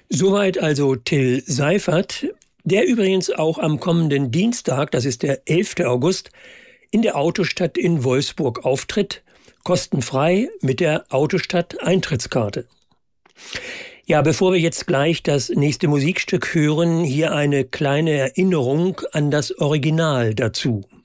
Soweit also Till Seifert, der übrigens auch am kommenden Dienstag, das ist der 11. August, in der Autostadt in Wolfsburg auftritt, kostenfrei mit der Autostadt-Eintrittskarte. Ja, bevor wir jetzt gleich das nächste Musikstück hören, hier eine kleine Erinnerung an das Original dazu.